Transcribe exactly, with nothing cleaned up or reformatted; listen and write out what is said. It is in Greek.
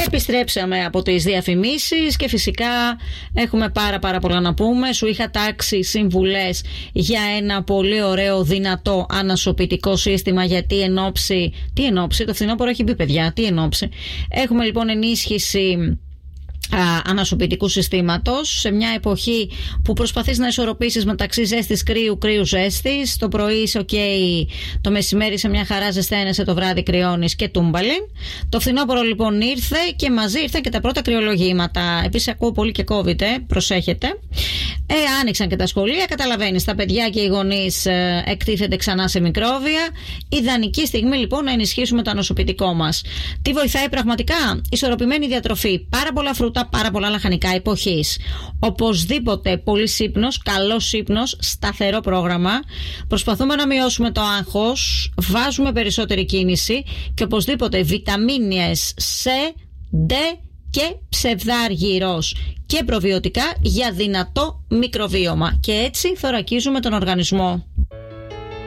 Επιστρέψαμε από τις διαφημίσεις και φυσικά έχουμε πάρα πάρα πολλά να πούμε. Σου είχα τάξει συμβουλές για ένα πολύ ωραίο δυνατό ανασωπητικό σύστημα, γιατί ενόψει, τι ενόψει, το φθινόπωρο έχει μπει παιδιά, τι ενόψει. Έχουμε λοιπόν ενίσχυση ανασωπητικού συστήματος σε μια εποχή που προσπαθείς να ισορροπήσεις μεταξύ ζέστης κρύου, κρύου ζέστης. Το πρωί είσαι ok, το μεσημέρι σε μια χαρά ζεσταίνεσαι, το βράδυ κρυώνεις και τούμπαλιν. Το φθινόπωρο λοιπόν ήρθε και μαζί ήρθαν και τα πρώτα κρυολογήματα. Επίσης ακούω πολύ και COVID, ε, προσέχετε. Ε, άνοιξαν και τα σχολεία, καταλαβαίνεις, τα παιδιά και οι γονείς ε, εκτίθενται ξανά σε μικρόβια. Ιδανική στιγμή λοιπόν να ενισχύσουμε το ανασωπητικό μας. Τι βοηθάει πραγματικά? Ισορροπημένη διατροφή, πάρα πολλά φρούτα, πάρα πολλά λαχανικά εποχής. Οπωσδήποτε πολύς ύπνος, καλός ύπνος, σταθερό πρόγραμμα. Προσπαθούμε να μειώσουμε το άγχος, βάζουμε περισσότερη κίνηση και οπωσδήποτε βιταμίνες C, D και ψευδάργυρος και προβιωτικά για δυνατό μικροβίωμα. Και έτσι θωρακίζουμε τον οργανισμό.